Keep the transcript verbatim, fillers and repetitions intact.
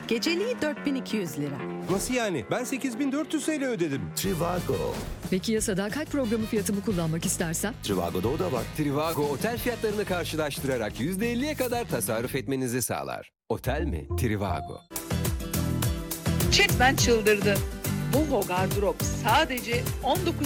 Geceliği dört bin iki yüz lira. Nasıl yani? Ben sekiz bin dört yüz T L ödedim. Trivago. Peki ya sadakat programı fiyatımı kullanmak istersem? Trivago'da o da var. Trivago otel fiyatlarını karşılaştırarak yüzde elliye kadar tasarruf etmenizi sağlar. Otel mi? Trivago. Chatman çıldırdı. Boho Gardırop sadece on dokuz